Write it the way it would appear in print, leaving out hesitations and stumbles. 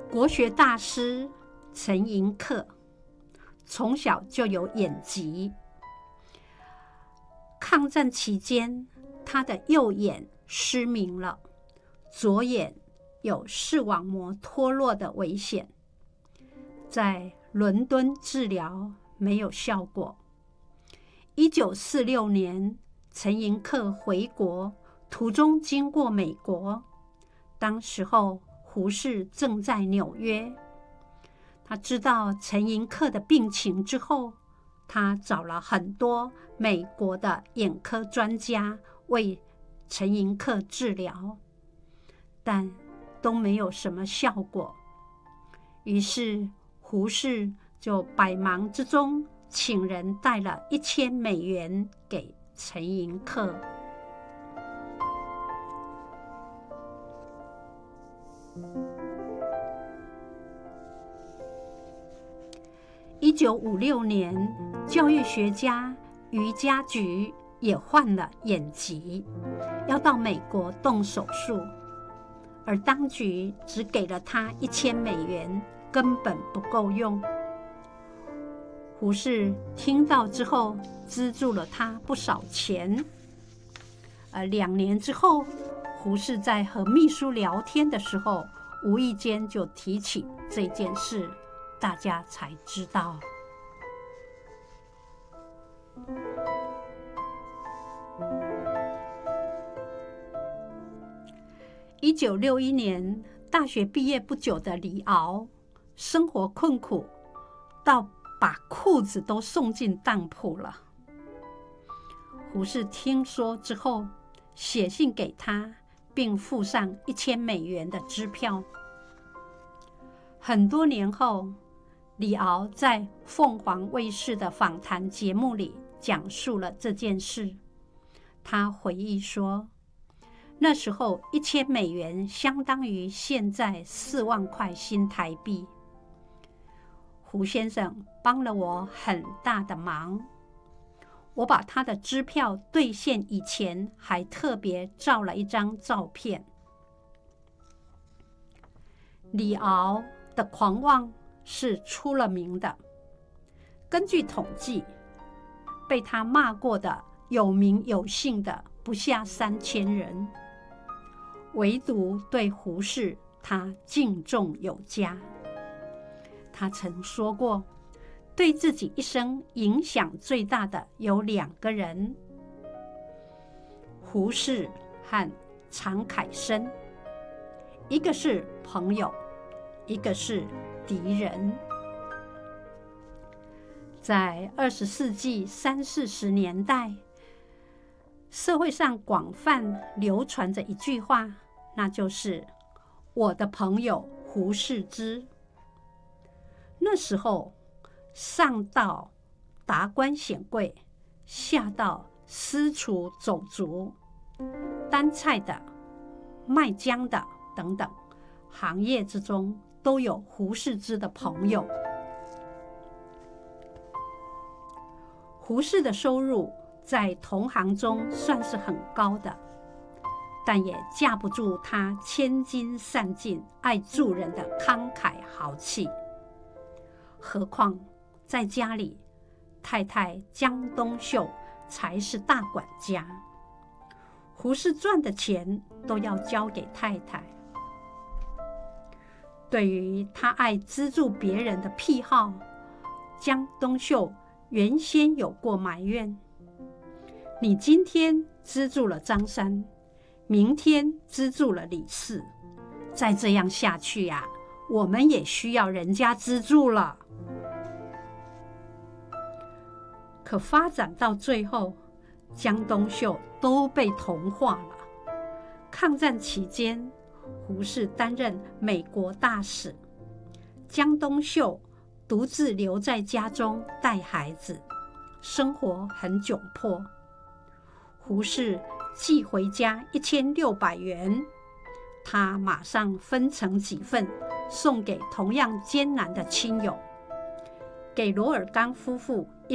国学大师陈寅恪从小就有眼疾，抗战期间，他的右眼失明了，左眼有视网膜脱落的危险，在伦敦治疗没有效果。1946年，陈寅恪回国，途中经过美国，当时候胡适正在纽约。他知道陈寅恪的病情之后，他找了很多美国的眼科专家为陈寅恪治疗，但都没有什么效果。于是胡适就百忙之中请人带了$1000给陈寅恪。1956年，教育学家余家菊也患了眼疾，要到美国动手术，而当局只给了他$1000，根本不够用。胡适听到之后，资助了他不少钱。2年之后，胡适在和秘书聊天的时候，无意间就提起这件事，大家才知道。1961年，大学毕业不久的李敖，生活困苦，到把裤子都送进当铺了。胡适听说之后，写信给他，并附上$1000的支票。很多年后，李敖在凤凰卫视的访谈节目里讲述了这件事。他回忆说，那时候$1000相当于现在4万块新台币。胡先生帮了我很大的忙，我把他的支票兑现以前，还特别照了一张照片。李敖的狂妄是出了名的，根据统计，被他骂过的有名有姓的不下3000人，唯独对胡适他敬重有加。他曾说过，对自己一生影响最大的有2个人，胡适和常凯申，一个是朋友，一个是敌人。在20世纪30-40年代，社会上广泛流传着一句话，那就是我的朋友胡适之。那时候，上到达官显贵，下到私厨走卒，担菜的、卖姜的等等，行业之中都有胡适之的朋友。胡适的收入在同行中算是很高的，但也架不住他千金散尽、爱助人的慷慨豪气。何况在家里，太太江冬秀才是大管家，胡适赚的钱都要交给太太。对于他爱资助别人的癖好，江冬秀原先有过埋怨：你今天资助了张三，明天资助了李四，再这样下去呀，我们也需要人家资助了。可发展到最后，江冬秀都被同化了。抗战期间，胡适担任美国大使，江冬秀独自留在家中带孩子，生活很窘迫。胡适寄回家$1600，他马上分成几份送给同样艰难的亲友，给罗尔刚夫妇